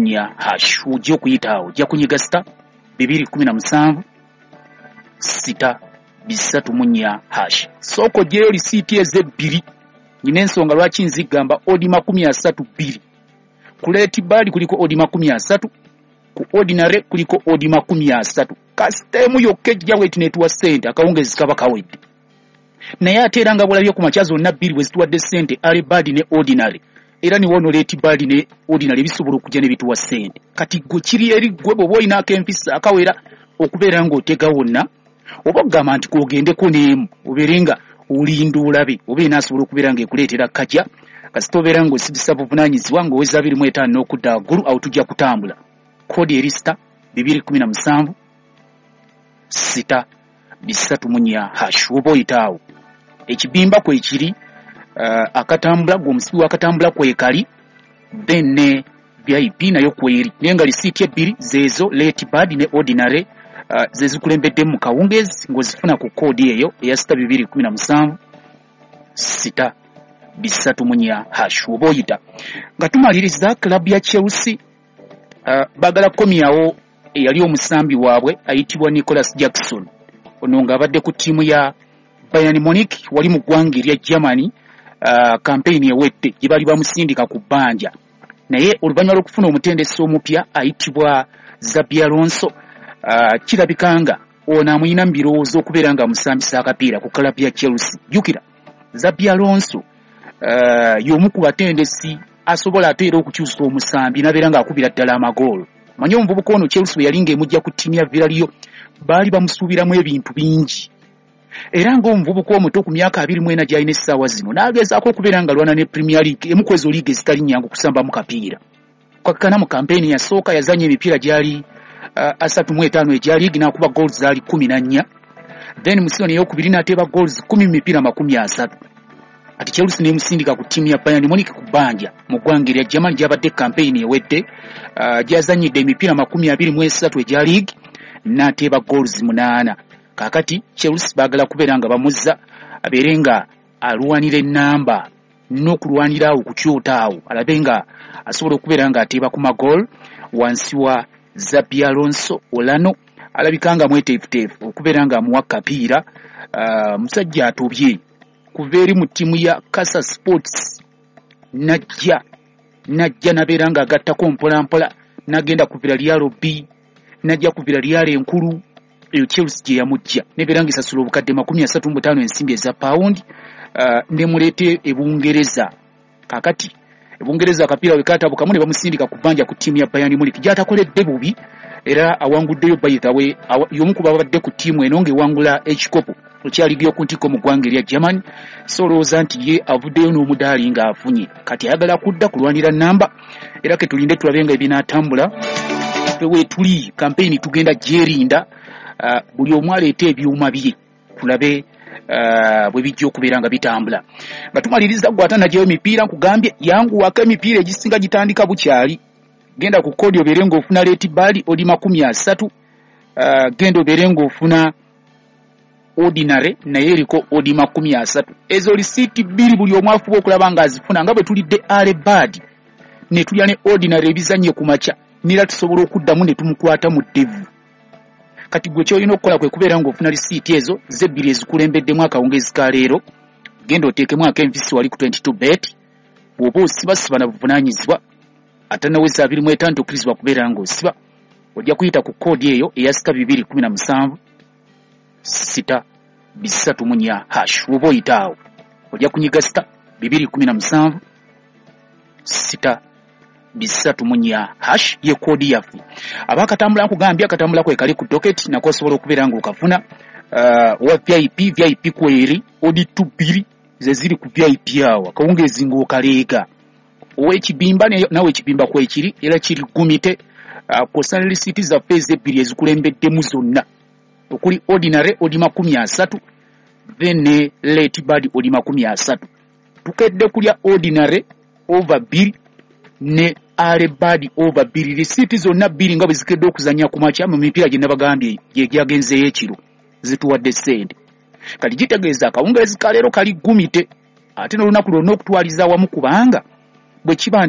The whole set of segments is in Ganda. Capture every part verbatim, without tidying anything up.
munya hash ujja okuyitaawo ojja kunyiga star bibiri kumi na musanvu sita bisatu munya hash soko ojjeyo lisiiti ezebbiri nyina ensonga lwaki nzigamba odi makumi asatu bbiri ku leti badi kuliko odi makumi asatu ku ordinary kuliko odi makumi asatu kasitemu yokka ejja bweti netuwa ssente akawungezi kaba kawedde naye ate era nga bwolabye ku makya zonna bbiri bwe zituwadde ssente ale badi ne ordinary era ni wono leti badi ne ordinary bisobola okujja ne bituwa ssente kati gwe kiri eri gwe bw'oba olinaako empisa akawera okubeera ng'otega wonna oba ogamba nti kwogendeko n'emu obeere nga olinda olabe oba enaasobola okubeera ng'ekuleetera kajja kasita obeera ng'osibisa buvunaanyizibwa ng'oweza abiri mu etaano n'okudda waggulu awo tujja kutambula kodi eri sita bibiri kumi na musanvu sita bisatu munya hash oba oyitaawo ekibimba kwekiri uh, akatambula gw'omusibi w'akatambula kwekali then ne V I P nayo kweri naye nga lisiiti ebbiri zeezo late bad ne ordinary uh, zezikulembedde mu kawungezi ng'ozifuna ku kodi eyo eya sita bibiri kumi na musanvu sita bisatu munya hash oba oyita nga tumaliriza klabu ya Chelsea uh, bagala komyawo eyali omusambi waabwe ayitibwa Nicholas Jackson ono ng'abadde ku ttiimu ya Bayern Munich wali mu ggwanga erya Germany uh, campaign ewedde gye bali bamusindika ku bbanja naye oluvannyuma lw'okufuna omutendesi omupya ayitibwa Xabi Alonso uh, kirabika nga ono amuyina mu birowoozo okubeera nga amusambisa akapiira ku klabu ya Chelsea jjukira Xabi Alonso uh, y'omu ku batendesi asobola ate era okukyusa omusambi nabeera ng'akubira ddala amagoolo manyi omuvubuka ono Chelsea bwe yali ng'emujja ku ttiimu ya Villarreal baali bamusuubiramu ebintu bingi era ng'omuvubuka omuto ku myaka abiri mu ena gy'alina essaawa zino n'agezaako okubeera nga lwana ne Premier League emu ku ezo liiga ezitali nnyangu kusambamu kapiira kwakakana mu kampeyini yasooka yazanya emipiira gyali uh, asatu mu etaano egya liigi n'akuba goals zaali kumi na nnya then mu sizoni ey'okubiri n'ateeba goals kumi mu mipiira makumi asatu ati Chelsea nemusindika ku ttiimu ya Bayern Munich ku bbanja mu ggwanga erya Germany gy'abadde campaign ewedde uh, gyazanyidde emipiira makumi abiri mu esatu egya liigi n'ateeba goals munaana kakati Chelsea bagala kubeera nga bamuzza abeere nga alwanira ennamba n'okulwanira awo ku kyota awo alabe nga asobola okubeera nga ateeba ku magool wansi wa Xabi Alonso Olano alabika nga mweteefuteefu okubeera nga amuwa kapiira uh, musajja atobye kuva eri mu ttiimu ya Casa Sports najja najja nabeera nga agattako mpolampola nagenda ku Villarreal B najja ku Villarreal enkulu eyo Chelsea gye yamujja nebeera ng'esasula obukadde makumi asatu mu butaano ensimbi eza pawundi uh, ne muleete ebungereza kakati ebungereza akapiira we kaatabukamu ne bamusindika ku bbanja ku ttiimu ya Bayern Munich gy'atakoledde bubi era awanguddeyo bayitawe y'omu ku babadde ku ttiimu eno ng'ewangula ekikopo ekyaligiyo ku ntiko mu ggwanga erya Germany solowooza nti ye avuddeyo n'omudaali ng'afunye kati ayagala kudda kulwanira nnamba era ke tulinde tulabe nga ebinaatambula we tuli campaign tugenda gyerinda uh, buli omu aleeta ebyuma bye tulabe uh, bwe bijja okubeera nga bitambula nga tumaliriza gwe atanagyeyo emipiira nkugambye yanguwako emipiira egisinga gitandika bukyali genda ku kodi obeere ng'ofuna leti bali odi makumi asatu uh, genda obeere ng'ofuna ordinary naye eriko odi makumi asatu ezo lisiiti bbiri buli omu afuba okulaba ng'azifuna nga bwe tulidde ale badi ne tulya ne ordinary ebizannye ku makya nira tusobola okuddamu ne tumukwata mu ddevu kati gwe kyolina okukola kwe kubeera ng'ofuna lisiiti ezo zebbiri ezikulembeddemu akawungezi ka leero genda oteekemu ak'envisi wali ku twenty-two bet bw'oba osibasiba na buvunaanyizibwa atanaweza abiri mu etaano tokkirizibwa kubeera ng'osiba ojja kuyita ku koodi eyo eya sita bibiri kumi na musanvu sita bisatu munya hash oba oyitaawo ojja kunyiga sita bibiri kumi na musanvu sita bisatu munya hash ye koodi yaffe abakatambula nkugambye akatambula kwe kali ku docket nako osobola okubeera ng'okafuna uh, wa V I P V I P kweri odi tubiri ze ziri ku V I P awo akawungezi ng'okaleega ow'ekibimba nawe ekibimba kwekiri era kiri gumite uh, kosana lisiiti zaffe ezebbiri ezikulembeddemu zonna okuli ordinary odi makumi asatu then ne late bad odi makumi asatu tukedde kulya ordinary over bbiri ne ale bad over bbiri lisiiti zonna bbiri nga bwe zikedde okuzanya ku makya mu mipiira gye nabagambye gye gyagenzeeyo ekiro zituwadde ssente kati gitegeeza akawungezi ka leero kali gumite ate n'olunaku lwonna okutwaliza awamu kubanga bwe kiba nti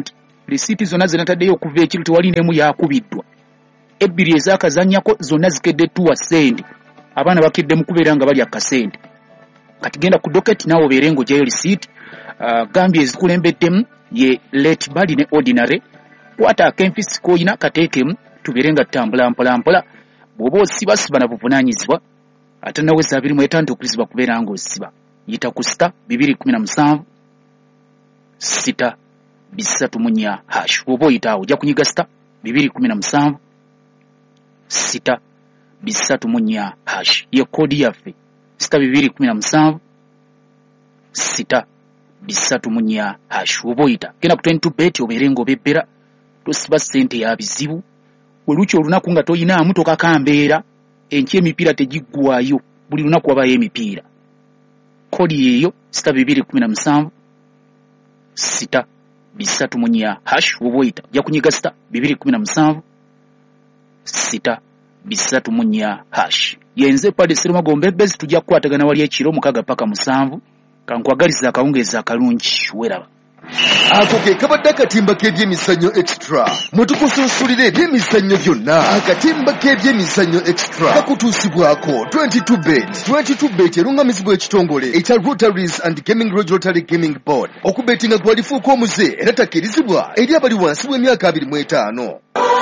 Risiiti zonna zinataddeyo okuva ekiro tewali n'emu yakubiddwa. Ebbiri ezakazannyako zonna zikedde tuwa ssente. Abaana bakedde mu kubeera nga bali akasente. Kati genda ku doketi naawe obeere ng'ogyayo risiiti. Uh, gambye ezikulembeddemu ye late bali ne ordinary. Kwata ak'empisi k'olina kateekemu tubeere nga tutambula mpola mpola. Bw'oba osibasiba na buvunaanyizibwa ate naweza abiri mu etaano tokulirizibwa kubeera ng'osiba. Yita ku sita bibiri kumi na musanvu sita bisatu mu nnya hash. Bw'oba oyitaawo ojja kunyiga sita bibiri kumi na musanvu sita bisatu mu nnya hash. Ye koodi yaffe sita bibiri kumi na musanvu sita bisatu mu nnya hash. Bw'oba oyita genda ku twenty-two bet obeere ng'obebbera tosiba ssente ya bizibu. Weluki olunaku nga toyinaamu tokakambeera enkya emipiira tegiggwayo buli lunaku wabayo emipiira. Kodi yeyo sita bibiri kumi na musanvu sita bisatu mu nnya hash. Bw'oba oyita ojja kunyiga sita bibiri kumi na musanvu sita bisatu mu nnya hash. Yenze Padre Sserumagombe Bezi tujja kukwatagana wali ekiro mukaga paka musanvu. Kankwagaliza akawungeeza akalungi weraba. Ako ke kabadde akatimba k'ebyemizannyo extra mwe tukusunsulira ebyemizannyo byonna. Akatimba k'ebyemizannyo extra kakutuusibwako twenty-two bet. twenty-two bet erungamizibwa ekitongole ekya Rotaries and Gaming Lodge Rotary Gaming Board. Okubetinga kwalifuuka omuze era takkirizibwa eri abali wansi w'emyaka abiri mu etaano.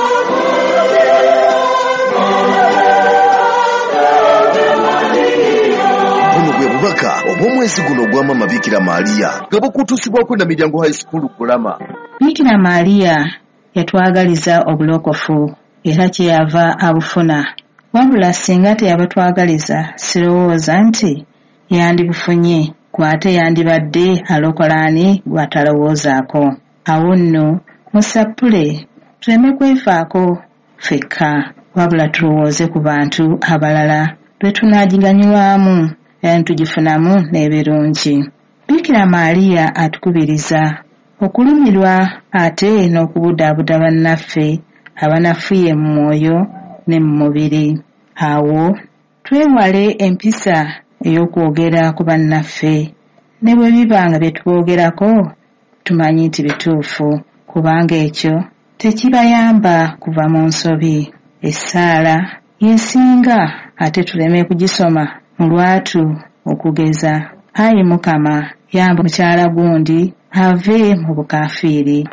Bubaka obw'omwezi guno ogw'Amama Bikira Maria nga bukutuusibwako na Miryango High School Kulama. Bikira Maria yatwagaliza obulokofu era kyeyava abufuna. Wabula singa teyabatwagaliza sirowooza nti yandibufunye kwate yandibadde alokolaani gwatalowoozaako. Awo nno musapule tuleme kwefaako fekka wabula tulowooze ku bantu abalala lwe tunaagiganyulwamu era tugifunamu n'ebirungi. Bikira Maria atukubiriza okulumirwa ate n'okubudaabuda bannaffe abanafuye mu mwoyo ne mu mubiri. Awo twewale empisa ey'okwogera ku bannaffe ne bwe biba nga bye tuboogerako tumanyi nti bituufu kubanga ekyo tekibayamba kuva mu nsobi. Essaala yesinga ate tuleme kugisoma mu lwatu okugeza ayi Mukama yamba mukyala gundi ave mu bukafiiri.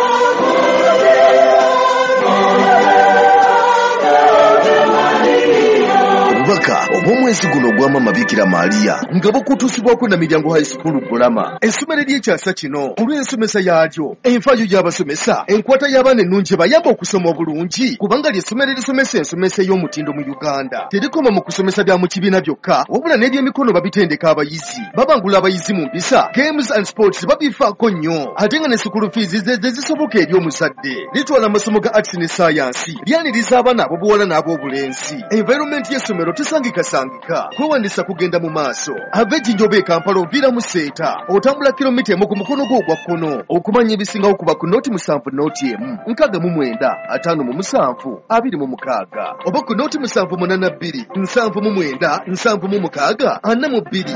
Obubaka obw'omwezi guno ogw'Amama Bikira Maria nga bukutuusibwako na Miryango High School Bulama. Essomero ly'ekyasa kino olw'ensomesa yaalyo, enfaayo gy'abasomesa, enkwata y'abaana ennungi bayamba okusoma obulungi kubanga ly'essomero erisomesa ensomesa ey'omutindo mu Uganda. Terikoma mu kusomesa bya mu kibiina byokka wabula n'ebyemikono babitendeka abayizi. Babangula abayizi mu mpisa, games and sports babifaako nnyo ate nga ne school fees ze zisoboka eri omuzadde. Litwala amasomo ga arts ne science lyaniriza abaana ab'obuwala n'ab'obulenzi. Environment y'essomero tesangikasangika kwewandisa kugenda mu maaso. Ava Ejjinjoba e Kampala oviira mu Seeta otambula kilomita emu ku mukono gwo ogwa kkono okumanya ebisingawo kuba ku nooti musanvu nooti emu nkaaga mu mwenda ataano mu musanvu abiri mu mukaaga oba ku nooti musanvu munaana bbiri nsanvu mu mwenda nsanvu mu mukaaga ana mu bbiri.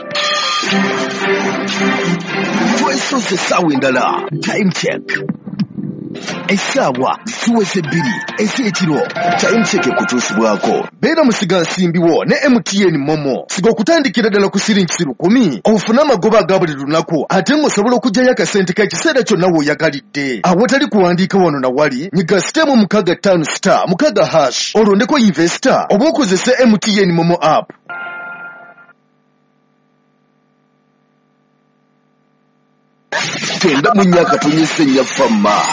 Twesoze essaawa endala time check. Essaawa ziweze bbiri ez'ekiro time check ekutuusibwako. Beera musiga nsimbiwo ne M T N Momo. Siga okutandikira ddala ku siringi lukumi ofune amagoba aga buli lunaku ate ng'osobola okuggyayo akasente k'ekiseera kyonna w'oyagalidde. Awatali kuwandiika wano na wali nyiga sitemu mukaaga ttaano star mukaaga hash olondeko investor oba okozese M T N Momo app. Tenda munyaka tunyise nya fama